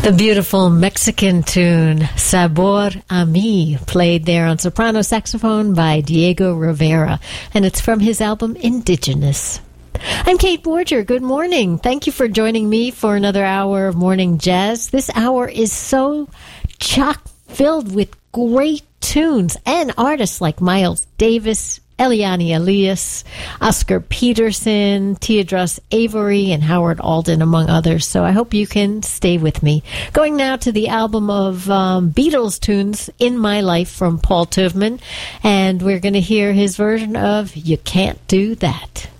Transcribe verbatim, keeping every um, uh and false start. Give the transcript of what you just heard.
The beautiful Mexican tune, Sabor a Mi, played there on soprano saxophone by Diego Rivera, and it's from his album Indigenous. I'm Kate Borger. Good morning. Thank you for joining me for another hour of Morning Jazz. This hour is so chock-filled with great tunes and artists like Miles Davis, Eliane Elias, Oscar Peterson, Teodros Avery, and Howard Alden, among others. So I hope you can stay with me. Going now to the album of um, Beatles tunes, In My Life, from Paul Tuvman. And we're going to hear his version of You Can't Do That.